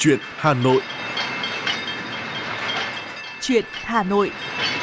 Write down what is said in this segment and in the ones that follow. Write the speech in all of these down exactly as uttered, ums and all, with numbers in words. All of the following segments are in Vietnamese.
Chuyện Hà Nội. Chuyện Hà Nội.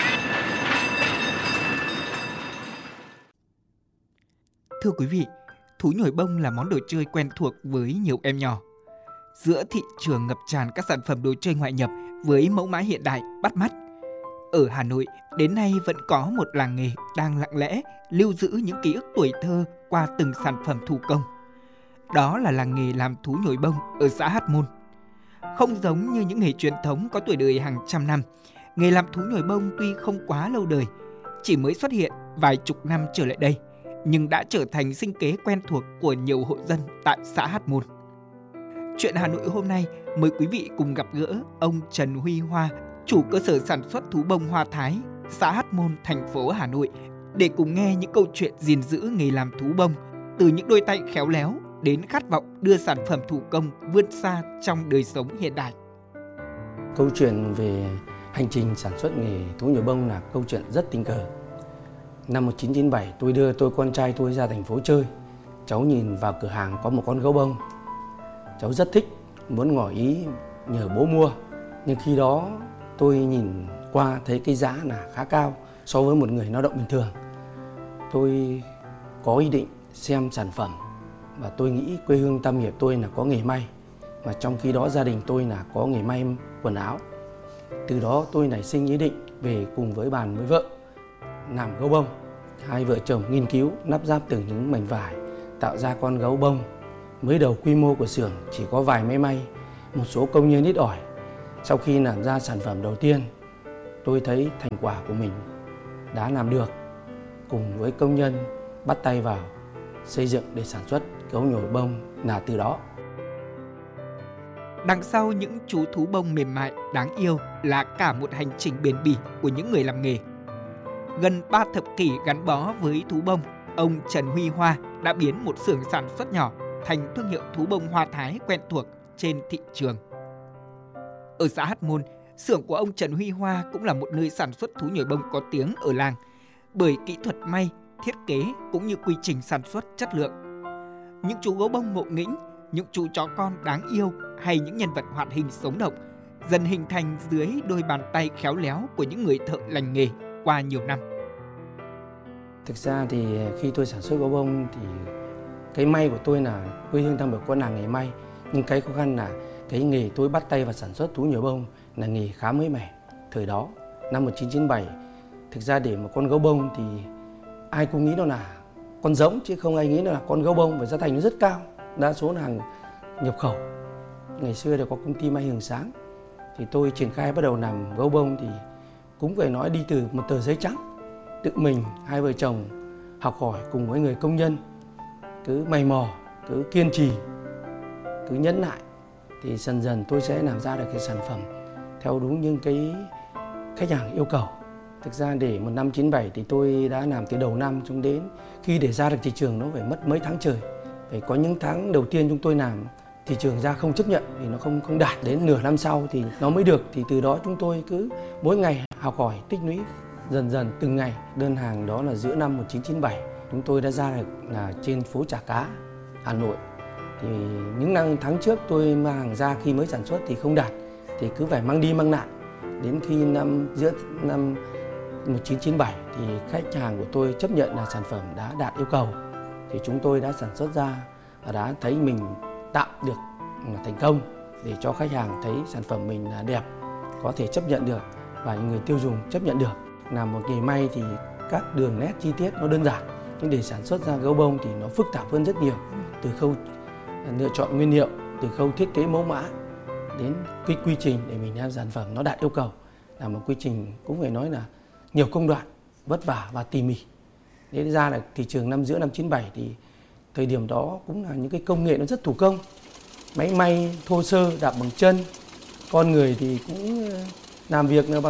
Thưa quý vị, thú nhồi bông là món đồ chơi quen thuộc với nhiều em nhỏ. Giữa thị trường ngập tràn các sản phẩm đồ chơi ngoại nhập với mẫu mã hiện đại bắt mắt, ở Hà Nội đến nay vẫn có một làng nghề đang lặng lẽ lưu giữ những ký ức tuổi thơ qua từng sản phẩm thủ công. Đó là làng nghề làm thú nhồi bông ở xã Hát Môn. Không giống như những nghề truyền thống có tuổi đời hàng trăm năm, nghề làm thú nhồi bông tuy không quá lâu đời, chỉ mới xuất hiện vài chục năm trở lại đây, nhưng đã trở thành sinh kế quen thuộc của nhiều hộ dân tại xã Hát Môn. Chuyện Hà Nội hôm nay mời quý vị cùng gặp gỡ ông Trần Huy Hoa, chủ cơ sở sản xuất thú bông Hoa Thái, xã Hát Môn, thành phố Hà Nội, để cùng nghe những câu chuyện gìn giữ nghề làm thú bông từ những đôi tay khéo léo đến khát vọng đưa sản phẩm thủ công vươn xa trong đời sống hiện đại. Câu chuyện về hành trình sản xuất nghề thú nhồi bông là câu chuyện rất tình cờ. Năm một nghìn chín trăm chín mươi bảy, tôi đưa tôi con trai tôi ra thành phố chơi. Cháu nhìn vào cửa hàng có một con gấu bông. Cháu rất thích, muốn ngỏ ý nhờ bố mua. Nhưng khi đó tôi nhìn qua thấy cái giá là khá cao so với một người lao động bình thường. Tôi có ý định xem sản phẩm và tôi nghĩ quê hương tam nghiệp tôi là có nghề may, mà trong khi đó gia đình tôi là có nghề may quần áo. Từ đó tôi nảy sinh ý định về cùng với bàn với vợ làm gấu bông. Hai vợ chồng nghiên cứu lắp ráp từng những mảnh vải tạo ra con gấu bông. Mới đầu quy mô của xưởng chỉ có vài máy may, một số công nhân ít ỏi. Sau khi làm ra sản phẩm đầu tiên, tôi thấy thành quả của mình đã làm được. Cùng với công nhân bắt tay vào xây dựng để sản xuất gấu nhồi bông là từ đó. Đằng sau những chú thú bông mềm mại, đáng yêu là cả một hành trình bền bỉ của những người làm nghề. Gần ba thập kỷ gắn bó với thú bông, ông Trần Huy Hoa đã biến một xưởng sản xuất nhỏ thành thương hiệu thú bông Hoa Thái quen thuộc trên thị trường. Ở xã Hát Môn, xưởng của ông Trần Huy Hoa cũng là một nơi sản xuất thú nhồi bông có tiếng ở làng, bởi kỹ thuật may, thiết kế cũng như quy trình sản xuất chất lượng. Những chú gấu bông ngộ nghĩnh, những chú chó con đáng yêu hay những nhân vật hoạt hình sống động dần hình thành dưới đôi bàn tay khéo léo của những người thợ lành nghề qua nhiều năm. Thực ra thì khi tôi sản xuất gấu bông thì cái may của tôi là quê hương tam nghiệp có làng nghề may, nhưng cái khó khăn là cái nghề tôi bắt tay vào sản xuất thú nhồi bông là nghề khá mới mẻ. Thời đó năm một nghìn chín trăm chín mươi bảy, thực ra để một con gấu bông thì ai cũng nghĩ nó là con giống chứ không ai nghĩ nó là con gấu bông, và giá thành nó rất cao. Đa số là hàng nhập khẩu. Ngày xưa đều có công ty may Hừng Sáng, thì tôi triển khai bắt đầu làm gấu bông thì cũng phải nói đi từ một tờ giấy trắng, tự mình hai vợ chồng học hỏi cùng với người công nhân, cứ mày mò, cứ kiên trì, cứ nhẫn nại thì dần dần tôi sẽ làm ra được cái sản phẩm theo đúng những cái khách hàng yêu cầu. Thực ra để một năm chín bảy thì tôi đã làm từ đầu năm cho đến khi để ra được thị trường nó phải mất mấy tháng trời. Phải có những tháng đầu tiên chúng tôi làm thị trường ra không chấp nhận vì nó không không đạt, đến nửa năm sau thì nó mới được. Thì từ đó chúng tôi cứ mỗi ngày học hỏi, tích lũy dần dần từng ngày. Đơn hàng đó là giữa năm một nghìn chín trăm chín mươi bảy chúng tôi đã ra được là trên phố Chả Cá, Hà Nội. Thì những năm tháng trước tôi mang hàng ra khi mới sản xuất thì không đạt, thì cứ phải mang đi mang lại. Đến khi năm giữa năm một nghìn chín trăm chín mươi bảy thì khách hàng của tôi chấp nhận là sản phẩm đã đạt yêu cầu, thì chúng tôi đã sản xuất ra và đã thấy mình tạo được thành công để cho khách hàng thấy sản phẩm mình là đẹp, có thể chấp nhận được và người tiêu dùng chấp nhận được. Làm một nghề may thì các đường nét chi tiết nó đơn giản, nhưng để sản xuất ra gấu bông thì nó phức tạp hơn rất nhiều. Từ khâu lựa chọn nguyên liệu, từ khâu thiết kế mẫu mã đến cái quy trình để mình làm sản phẩm nó đạt yêu cầu, là một quy trình cũng phải nói là nhiều công đoạn, vất vả và tỉ mỉ. Để ra là thị trường năm giữa năm chín bảy thì thời điểm đó cũng là những cái công nghệ nó rất thủ công, máy may thô sơ đạp bằng chân, con người thì cũng làm việc là bằng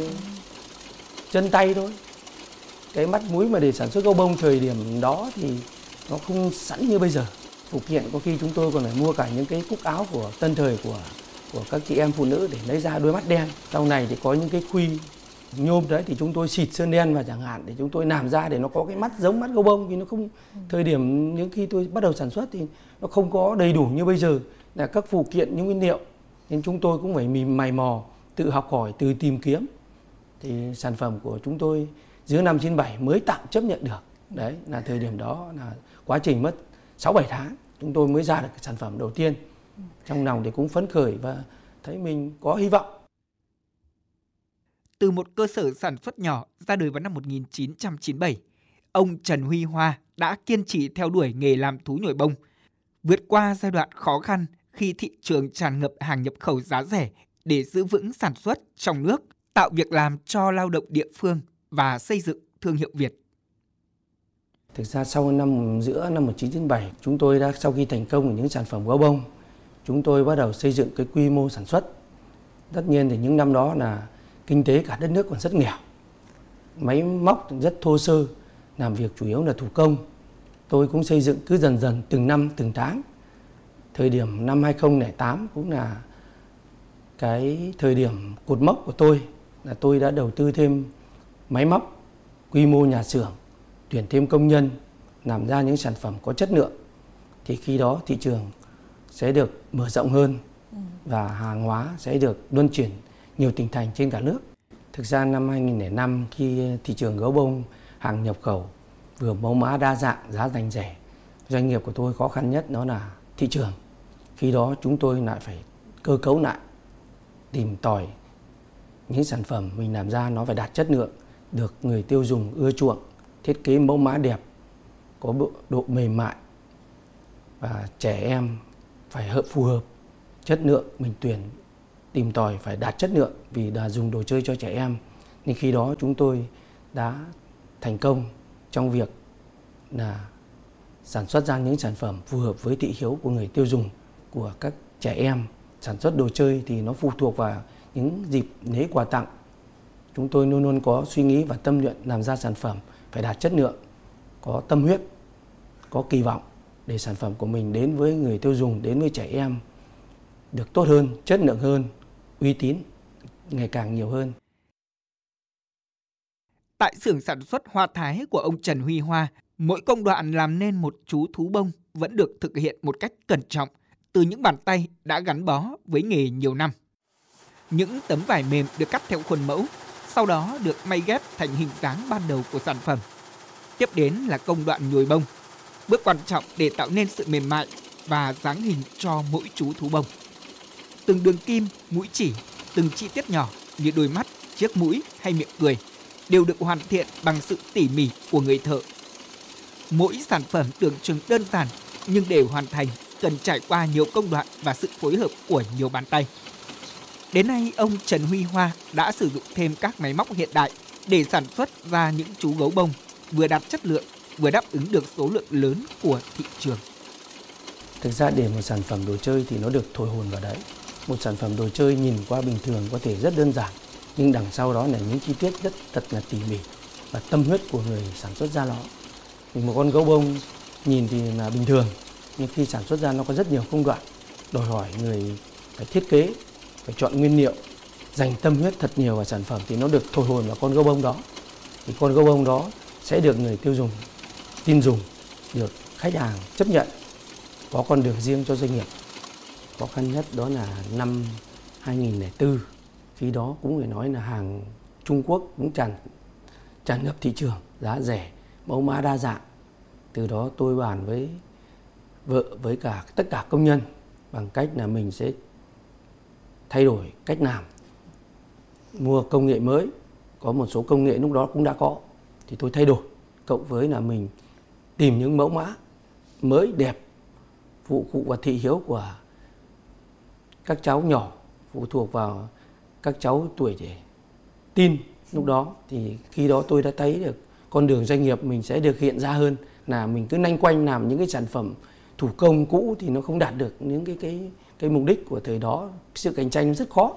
chân tay thôi. Cái mắt mũi mà để sản xuất gấu bông thời điểm đó thì nó không sẵn như bây giờ. Phụ kiện có khi chúng tôi còn phải mua cả những cái cúc áo của tân thời của của các chị em phụ nữ để lấy ra đôi mắt đen. Sau này thì có những cái khuy nhôm đấy thì chúng tôi xịt sơn đen vào chẳng hạn, để chúng tôi làm ra để nó có cái mắt giống mắt gấu bông. Vì nó không, thời điểm những khi tôi bắt đầu sản xuất thì nó không có đầy đủ như bây giờ, là các phụ kiện, những nguyên liệu nên chúng tôi cũng phải mày mò, tự học hỏi, tự tìm kiếm. Thì sản phẩm của chúng tôi giữa năm chín bảy mới tạm chấp nhận được. Đấy là thời điểm đó là quá trình mất sáu bảy tháng chúng tôi mới ra được cái sản phẩm đầu tiên. Trong lòng thì cũng phấn khởi và thấy mình có hy vọng. Từ một cơ sở sản xuất nhỏ ra đời vào năm một nghìn chín trăm chín mươi bảy, ông Trần Huy Hoa đã kiên trì theo đuổi nghề làm thú nhồi bông, vượt qua giai đoạn khó khăn khi thị trường tràn ngập hàng nhập khẩu giá rẻ để giữ vững sản xuất trong nước, tạo việc làm cho lao động địa phương và xây dựng thương hiệu Việt. Thực ra sau năm giữa năm một nghìn chín trăm chín mươi bảy, chúng tôi đã sau khi thành công ở những sản phẩm gấu bông, chúng tôi bắt đầu xây dựng cái quy mô sản xuất. Tất nhiên thì những năm đó là kinh tế cả đất nước còn rất nghèo, máy móc rất thô sơ, làm việc chủ yếu là thủ công. Tôi cũng xây dựng cứ dần dần từng năm từng tháng. Thời điểm năm hai không không tám cũng là cái thời điểm cột mốc của tôi, là tôi đã đầu tư thêm máy móc, quy mô nhà xưởng, tuyển thêm công nhân, làm ra những sản phẩm có chất lượng. Thì khi đó thị trường sẽ được mở rộng hơn và hàng hóa sẽ được luân chuyển nhiều tỉnh thành trên cả nước. Thực ra năm hai nghìn lẻ năm khi thị trường gấu bông hàng nhập khẩu vừa mẫu mã đa dạng, giá thành rẻ, doanh nghiệp của tôi khó khăn nhất đó là thị trường. Khi đó chúng tôi lại phải cơ cấu lại, tìm tòi những sản phẩm mình làm ra nó phải đạt chất lượng, được người tiêu dùng ưa chuộng, thiết kế mẫu mã đẹp, có độ mềm mại và trẻ em phải hợp phù hợp. Chất lượng mình tuyển tìm tòi phải đạt chất lượng vì là dùng đồ chơi cho trẻ em. Nên khi đó chúng tôi đã thành công trong việc là sản xuất ra những sản phẩm phù hợp với thị hiếu của người tiêu dùng, của các trẻ em. Sản xuất đồ chơi thì nó phụ thuộc vào những dịp lễ quà tặng. Chúng tôi luôn luôn có suy nghĩ và tâm luyện làm ra sản phẩm phải đạt chất lượng, có tâm huyết, có kỳ vọng để sản phẩm của mình đến với người tiêu dùng, đến với trẻ em được tốt hơn, chất lượng hơn, uy tín ngày càng nhiều hơn. Tại xưởng sản xuất hoa thái của ông Trần Huy Hoa, mỗi công đoạn làm nên một chú thú bông vẫn được thực hiện một cách cẩn trọng từ những bàn tay đã gắn bó với nghề nhiều năm. Những tấm vải mềm được cắt theo khuôn mẫu, sau đó được may ghép thành hình dáng ban đầu của sản phẩm. Tiếp đến là công đoạn nhồi bông, bước quan trọng để tạo nên sự mềm mại và dáng hình cho mỗi chú thú bông. Từng đường kim, mũi chỉ, từng chi tiết nhỏ như đôi mắt, chiếc mũi hay miệng cười đều được hoàn thiện bằng sự tỉ mỉ của người thợ. Mỗi sản phẩm tưởng chừng đơn giản nhưng để hoàn thành cần trải qua nhiều công đoạn và sự phối hợp của nhiều bàn tay. Đến nay, ông Trần Huy Hoa đã sử dụng thêm các máy móc hiện đại để sản xuất ra những chú gấu bông vừa đạt chất lượng, vừa đáp ứng được số lượng lớn của thị trường. Thực ra để một sản phẩm đồ chơi thì nó được thổi hồn vào đấy. Một sản phẩm đồ chơi nhìn qua bình thường có thể rất đơn giản, nhưng đằng sau đó là những chi tiết rất thật là tỉ mỉ và tâm huyết của người sản xuất ra nó. Thì một con gấu bông nhìn thì là bình thường, nhưng khi sản xuất ra nó có rất nhiều công đoạn, đòi hỏi người phải thiết kế, phải chọn nguyên liệu, dành tâm huyết thật nhiều vào sản phẩm thì nó được thổi hồn vào con gấu bông đó. Thì con gấu bông đó sẽ được người tiêu dùng tin dùng, được khách hàng chấp nhận, có con đường riêng cho doanh nghiệp. Khó khăn nhất đó là năm hai nghìn lẻ bốn, khi đó cũng phải nói là hàng Trung Quốc cũng tràn tràn ngập thị trường, giá rẻ, mẫu mã đa dạng. Từ đó tôi bàn với vợ, với cả tất cả công nhân bằng cách là mình sẽ thay đổi cách làm, mua công nghệ mới. Có một số công nghệ lúc đó cũng đã có thì tôi thay đổi, cộng với là mình tìm những mẫu mã mới đẹp phụ phụ và thị hiếu của các cháu nhỏ, phụ thuộc vào các cháu tuổi trẻ tin. Lúc đó thì khi đó tôi đã thấy được con đường doanh nghiệp mình sẽ được hiện ra hơn, là mình cứ nanh quanh làm những cái sản phẩm thủ công cũ thì nó không đạt được những cái cái cái mục đích của thời đó, sự cạnh tranh rất khó.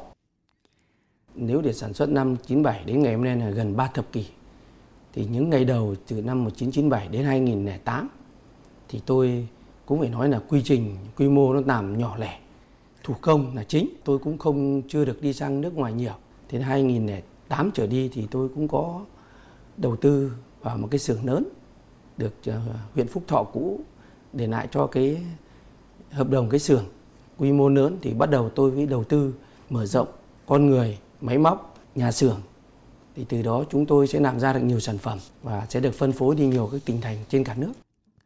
Nếu để sản xuất năm chín bảy đến ngày hôm nay là gần ba thập kỷ, thì những ngày đầu từ năm một nghìn chín trăm chín mươi bảy đến hai nghìn lẻ tám thì tôi cũng phải nói là quy trình, quy mô nó làm nhỏ lẻ, thủ công là chính. Tôi cũng không chưa được đi sang nước ngoài nhiều. Thế hai nghìn lẻ tám trở đi thì tôi cũng có đầu tư vào một cái xưởng lớn được huyện Phúc Thọ cũ để lại cho cái hợp đồng cái xưởng. quy mô lớn thì bắt đầu tôi mới đầu tư mở rộng con người, máy móc, nhà xưởng. Thì từ đó chúng tôi sẽ làm ra được nhiều sản phẩm và sẽ được phân phối đi nhiều các tỉnh thành trên cả nước.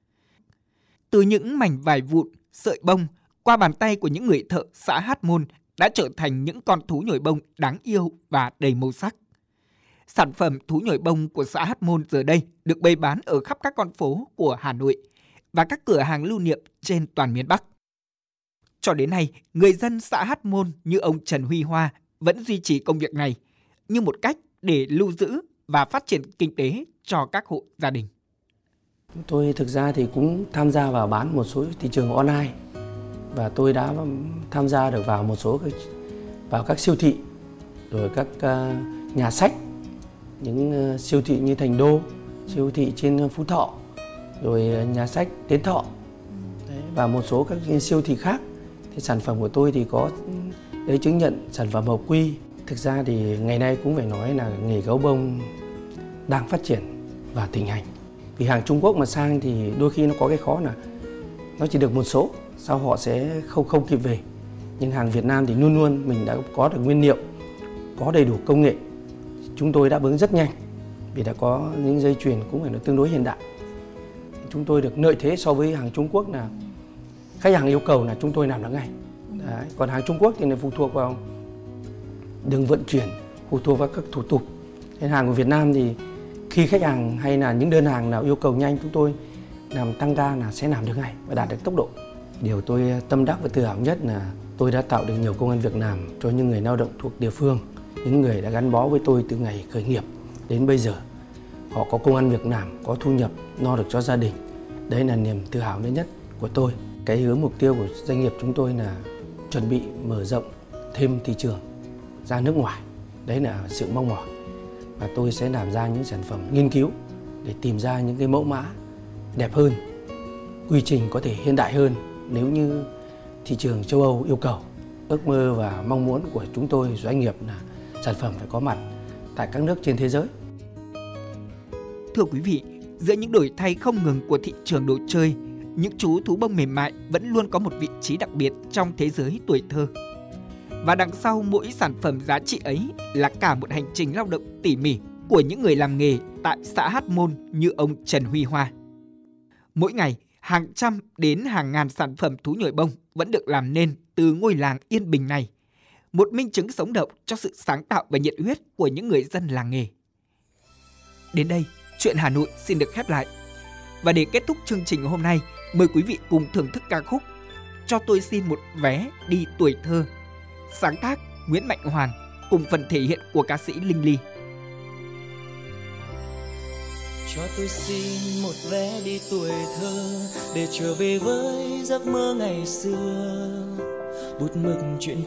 Từ những mảnh vải vụn, sợi bông, qua bàn tay của những người thợ xã Hát Môn đã trở thành những con thú nhồi bông đáng yêu và đầy màu sắc. Sản phẩm thú nhồi bông của xã Hát Môn giờ đây được bày bán ở khắp các con phố của Hà Nội và các cửa hàng lưu niệm trên toàn miền Bắc. Cho đến nay, người dân xã Hát Môn như ông Trần Huy Hoa vẫn duy trì công việc này như một cách để lưu giữ và phát triển kinh tế cho các hộ gia đình. Tôi thực ra thì cũng tham gia vào bán một số thị trường online và tôi đã tham gia được vào một số vào các siêu thị, rồi các nhà sách, những siêu thị như Thành Đô, siêu thị trên Phú Thọ, rồi nhà sách Tiến Thọ. Đấy, và một số các siêu thị khác. Thì sản phẩm của tôi thì có giấy chứng nhận sản phẩm hợp quy. Thực ra thì ngày nay cũng phải nói là nghề gấu bông đang phát triển và thịnh hành. Vì hàng Trung Quốc mà sang thì đôi khi nó có cái khó là nó chỉ được một số, sau họ sẽ không không kịp về. Nhưng hàng Việt Nam thì luôn luôn mình đã có được nguyên liệu, có đầy đủ công nghệ. Chúng tôi đáp ứng rất nhanh vì đã có những dây chuyền cũng phải là tương đối hiện đại. Chúng tôi được lợi thế so với hàng Trung Quốc là khách hàng yêu cầu là chúng tôi làm được ngay. Đấy. Còn hàng Trung Quốc thì phụ thuộc vào đường vận chuyển, phụ thuộc vào các thủ tục. Nên hàng của Việt Nam thì khi khách hàng hay là những đơn hàng nào yêu cầu nhanh, chúng tôi làm tăng ca là sẽ làm được ngay và đạt được tốc độ. Điều tôi tâm đắc và tự hào nhất là tôi đã tạo được nhiều công ăn việc làm cho những người lao động thuộc địa phương, những người đã gắn bó với tôi từ ngày khởi nghiệp đến bây giờ. Họ có công ăn việc làm, có thu nhập, no được cho gia đình. Đấy là niềm tự hào lớn nhất của tôi. Cái hướng mục tiêu của doanh nghiệp chúng tôi là chuẩn bị mở rộng thêm thị trường ra nước ngoài. Đấy là sự mong mỏi. Và tôi sẽ làm ra những sản phẩm nghiên cứu để tìm ra những cái mẫu mã đẹp hơn, quy trình có thể hiện đại hơn nếu như thị trường châu Âu yêu cầu. Ước mơ và mong muốn của chúng tôi doanh nghiệp là sản phẩm phải có mặt tại các nước trên thế giới. Thưa quý vị, giữa những đổi thay không ngừng của thị trường đồ chơi, những chú thú bông mềm mại vẫn luôn có một vị trí đặc biệt trong thế giới tuổi thơ. Và đằng sau mỗi sản phẩm giá trị ấy là cả một hành trình lao động tỉ mỉ của những người làm nghề tại xã Hát Môn như ông Trần Huy Hoa. Mỗi ngày, hàng trăm đến hàng ngàn sản phẩm thú nhồi bông vẫn được làm nên từ ngôi làng yên bình này. Một minh chứng sống động cho sự sáng tạo và nhiệt huyết của những người dân làng nghề. Đến đây, Chuyện Hà Nội xin được khép lại. Và để kết thúc chương trình hôm nay, mời quý vị cùng thưởng thức ca khúc Cho tôi xin một vé đi tuổi thơ, sáng tác Nguyễn Mạnh Hoàn cùng phần thể hiện của ca sĩ Linh Ly. Cho tôi xin một vé đi tuổi thơ để trở về với giấc mơ ngày xưa, bút mực chuyện